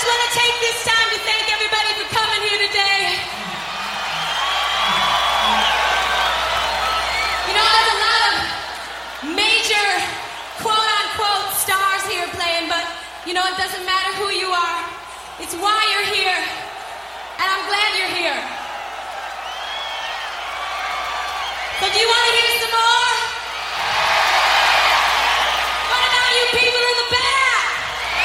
want to take this time to thank everybody for coming here today. You know, there's a lot of major, quote-unquote, stars here playing, but, you know, it doesn't matter who you are. It's why you're here, and I'm glad you're here. So do you want to hear some more?